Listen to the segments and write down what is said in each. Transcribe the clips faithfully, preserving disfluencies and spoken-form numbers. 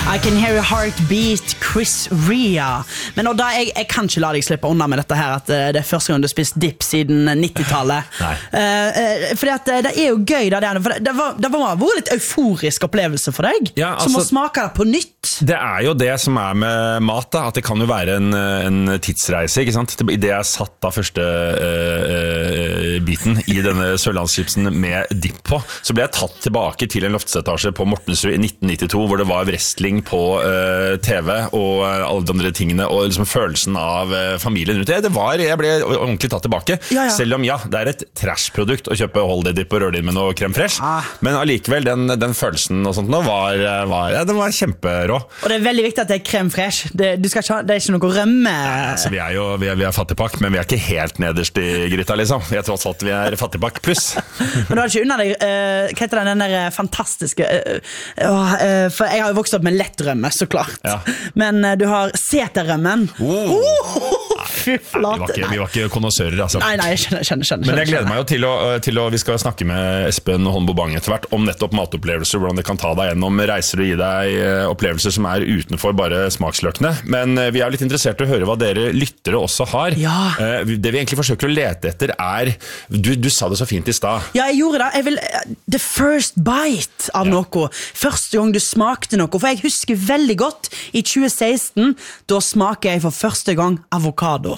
I can hear your heartbeat, Chris Rea. Men og da, jeg, jeg kan ikke la deg slippe unna med dette her, at uh, det er første gang du har spist dip siden nittitallet. Nei. Uh, uh, fordi at uh, det er jo gøy da, det, for det, det var, det var en litt euforisk opplevelse for deg, ja, altså, som å smake det på nytt. Det er jo det som er med mat da, at det kan jo være en, en tidsreise, ikke sant? I det jeg satt da første uh, uh, biten i denne sørlandschipsen med dip på, så ble jeg tatt tilbake til en loftsetasje på Mortensrud i nitten nittito, hvor det var wrestling på uh, T V og uh, alle de andre tingene, og liksom følelsen av uh, familien rundt det. Det var, jeg ble ordentlig tatt tilbake, ja, ja. Selv om ja, det er et trash-produkt å kjøpe Holiday Dip og røre det inn med noe crème fraîche, ah. Men allikevel, den, den følelsen og sånt nå var, var, ja, den var kjemperå. Og det er veldig viktig at det er crème fraîche. Det, du skal ikke, det er ikke noe rømme. Ja, altså, vi er jo vi er, vi er fattigpakk, men vi er ikke helt nederst i gryta, liksom. Jeg tror også at vi er fattigpakk pluss. Men du har ikke unna deg, uh, hva heter den, den der fantastiske, uh, uh, uh, for jeg har jo vokst opp med lettrømme, så klart. Ja. Men uh, du har seterrømmen. Oh. Oh, fy flate. Ja, vi var ikke, ikke konnoissører, altså. Nei, nei, jeg skjønner, skjønner, skjønner. Men jeg gleder meg jo til å, til å vi skal snakke med Espen Holmbo Bang etter hvert om nettopp matopplevelser, hvordan det kan ta deg gjennom reiser og gi deg opplevelser som er utenfor bare smaksløkene. Men uh, vi er litt interessert i å høre hva dere lyttere også har. Ja. Uh, det vi egentlig forsøker å lete etter er, du, du sa det så fint i sted. Ja, jeg gjorde det. Jeg vil, the first bite av ja. Noe. Første gang du smakte noe. For jeg husker veldig godt i tjue seksten, da smaker jeg for første gang avokado.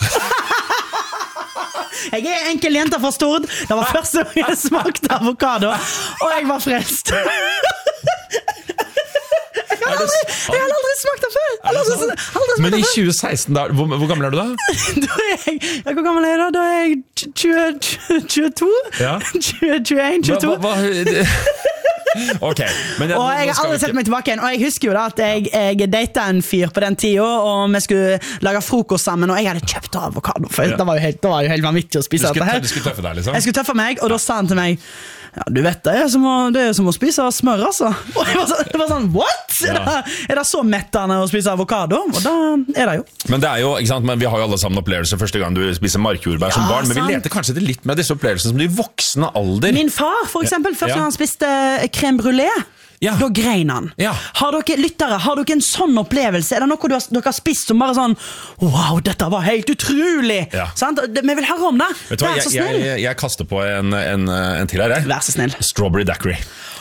Jeg er enkel jente fra Stord. Det var første gang jeg smakte avokado, og jeg var frelst. Jeg har aldri, jeg har aldri smakt det før. Aldri, aldri smakt Men i det tjue seksten, da, hvor, hvor gammel er du da? Da er jeg, ja, hvor gammel er jeg da? Da er jeg tjue, tjueto? Ja. tjue, tjueen, tjueto? Hva, hva, hva, ok, men jeg, og jeg har aldri sett meg tilbake igjen. Og jeg husker jo da at jeg, jeg datet en fyr på den tiden, og vi skulle lage frokost sammen, og jeg hadde kjøpt avokado, for ja. det, var jo helt, det var jo helt vanvittig å spise skulle, dette her. Du skulle tøffe deg, liksom? Jeg skulle tøffe meg, og da sa han til meg, ja, du vet det er som å, det er som å spise smør, altså. Og jeg var sånn, det var sånn what? Ja. Er, det, er det så mettende å spise avokado? Og da er det jo. Men det er jo, ikke sant, men vi har jo alle sammen opplevelser første gang du spiser markjordbær ja, som barn, men sant? Vi leter kanskje til litt med disse opplevelsene som de voksne alder. Min far, for eksempel, første gang ja. Han spiste crème brûlée, ja. Da grein han. Ja. Har dere lyttere, har dere en sånn opplevelse? Er det noe du har, dere har spist som bare sånn wow, dette var helt utrolig ja. Sant? Vi vil høre om det. Vet du hva, jeg, jeg, jeg, jeg kaster på en, en, en til her. Vær så snill. Strawberry daiquiri.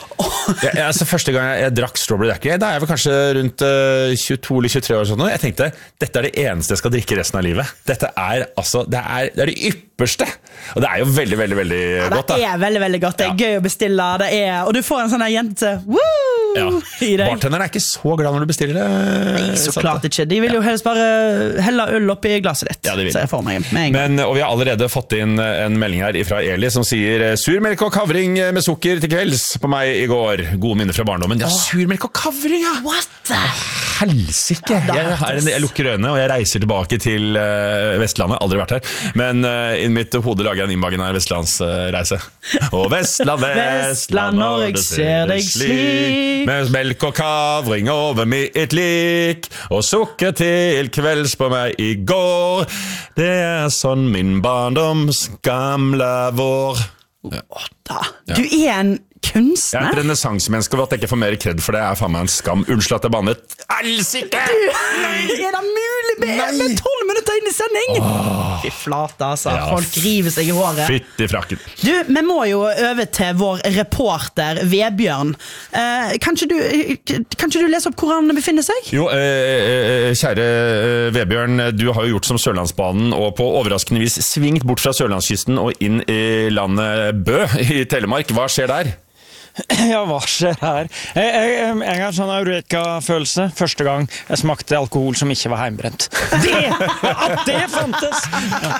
jeg, jeg, altså, første gang jeg, jeg drakk strawberry daiquiri, da er jeg vel kanskje rundt uh, tjueto eller tjuetre år sånn, og jeg tenkte, dette er det eneste jeg skal drikke resten av livet. Dette er altså, det er det, er det ypperste. Og det er jo veldig, veldig, veldig ja, godt da. Det er veldig, veldig godt. Det er ja. Gøy å bestille, det er, og du får en sånn jente woo, ja. I deg. Bartenderen er ikke så glad når du bestiller det. Nei, så klart ikke. De vil jo helst bare helle øl opp i glaset ditt. Ja, det vil. Så jeg får meg med Men, og vi har allerede fått inn en melding her fra Eli som sier surmelk og kavring med sukker til kvelds på meg i går. Gode minner fra barndommen. Ja, surmelk og kavring, ja! What the? Helsike! Jeg, jeg, jeg lukker øynene, og jeg reiser tilbake til uh, Vestlandet. Aldri vært her. Men uh, i mitt hode lager jeg en imaginær vestlandsreise. Uh, og Vestland, Vestland, når jeg ser deg slik, med melk og kavring over mitt lik, og sukker til kvelds på meg i går. Det er sånn min barndoms gamle vår. Ja. Du er en kunstner? Jeg er et renessansemenneske, og at jeg ikke får mer kred for det er faen meg en skam. Unnskyld at jeg bannet. Elsike! Er det mulig med tolv minutter inn i sending? Oh. Fy flate, altså. Ja. Folk river seg i håret. Fytt i frakken. Du, vi må jo over til vår reporter, Vebjørn. Eh, kan, ikke du, kan ikke du lese opp hvor han befinner seg? Jo, eh, kjære Vebjørn, du har jo gjort som Sørlandsbanen, og på overraskende vis svingt bort fra Sørlandskysten og inn i landet Bø i Telemark. Hva skjer der? Ja, hva skjer her? Jeg, jeg, jeg har en sånn eureka-følelse første gang jeg smakte alkohol som ikke var heimbrent. Det! At det fantes! Ja.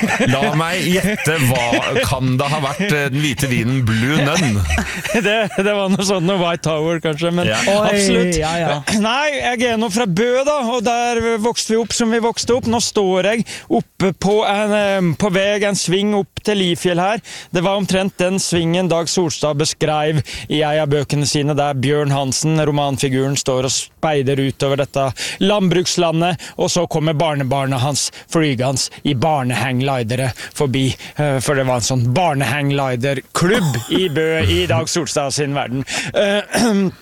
La meg gjette, hva kan det ha vært den hvite vinen Blue Nun? Det, det var noe sånn, noe White Tower kanskje, men ja. Absolutt. Oi, ja, ja. Nei, jeg er nå fra Bø da, og der vokste vi opp som vi vokste opp. Nå står jeg oppe på, en, på veg, en sving opp til Lifjell her. Det var omtrent den svingen Dag Solstad beskrev i en av bøkene sine, der Bjørn Hansen, romanfiguren, står og speider utover dette landbrukslandet, og så kommer barnebarnet hans flygans i barnehangglidere forbi, for det var en sånn barnehanggliderklubb i Bø i Dag Solstad sin verden.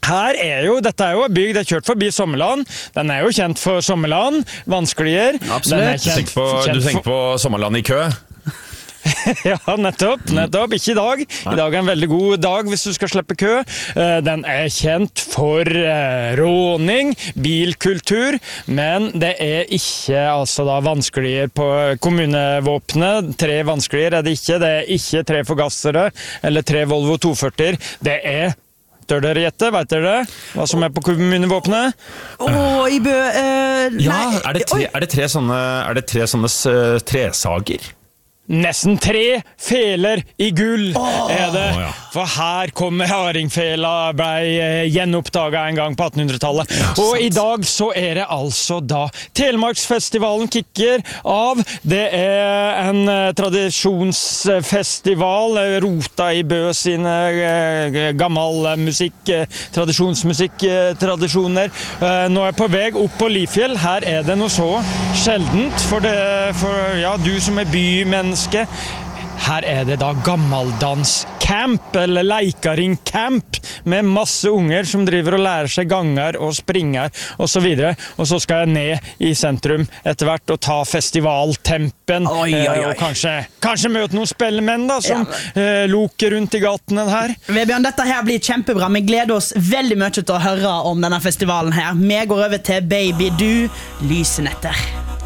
Her er jo, dette er jo bygd, det er kjørt forbi Sommerland. Den er jo kjent for Sommerland, vanskeligere. Absolutt. Du tenker på, du tenker på Sommerland i kø? Ja, nettopp, nettopp. Ikke i dag. I dag er en veldig god dag hvis du skal slippe kø. Den er kjent for råning, bilkultur, men det er ikke altså da vanskeligere på kommunevåpenet. Tre vanskeligere er det ikke. Det er ikke tre forgassere eller tre Volvo to førti. Det er Tør dere gjette? Vet dere hva som er på kommunevåpenet? Åh, i Bø... Eh, ja, er det, tre, er det tre sånne, er det tre sånne uh, tresager? Nesten tre feler i gull oh, er det, oh, ja. For her kommer hardingfela, ble gjenoppdaget en gang på attenhundretallet. Ja, og i dag så er det altså da Telemarksfestivalen kicker av. Det er en uh, tradisjonsfestival, rota i Bø sine uh, gammel musikk, uh, tradisjonsmusikk, uh, tradisjoner. Uh, nå er jeg på vei opp på Lifjell. Her er det noe så sjeldent for, det, for ja, du som er bymenneske. Her er det da gammeldans-camp, eller leikaring-camp, med masse unger som driver og lærer seg ganger og springer og så videre. Og så skal jeg ned i sentrum etter hvert og ta festivaltempen, oi, oi, oi. og kanskje, kanskje møte noen spellemenn da, som ja. eh, loker rundt i gatene her. Vebjørn, dette her blir kjempebra. Vi gleder oss veldig mye til å høre om denne festivalen her. Vi går over til Baby Du, Lysenetter.